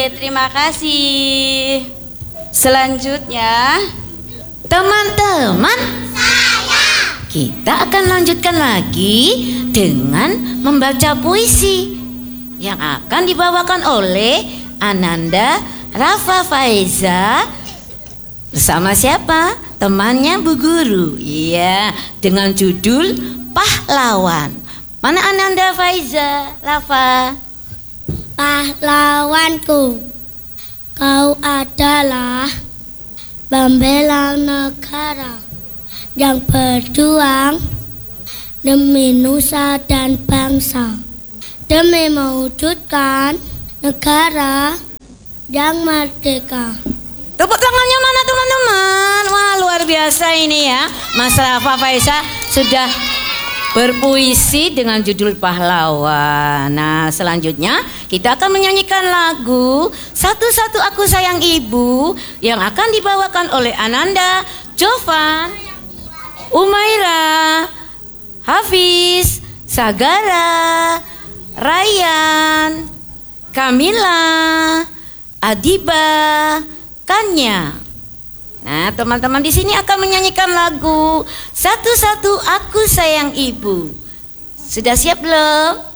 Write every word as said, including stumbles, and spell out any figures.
terima kasih. Selanjutnya, teman-teman, kita akan lanjutkan lagi dengan membaca puisi yang akan dibawakan oleh Ananda Rafa Faiza bersama siapa? Temannya Bu Guru. Iya, dengan judul Pahlawan. Mana Ananda Faiza? Rafa. Pahlawanku, kau adalah pembela negara yang berjuang demi nusa dan bangsa, demi mewujudkan negara yang merdeka. Tepuk tangannya mana teman-teman? Wah, luar biasa ini ya. Mas Rafa Faiza sudah berpuisi dengan judul Pahlawan. Nah, selanjutnya kita akan menyanyikan lagu Satu-Satu Aku Sayang Ibu yang akan dibawakan oleh Ananda, Jovan, Umaira, Hafiz, Sagara, Ryan, Kamila, Adiba, Kanya. Nah, teman-teman di sini akan menyanyikan lagu Satu-Satu Aku Sayang Ibu. Sudah siap belum?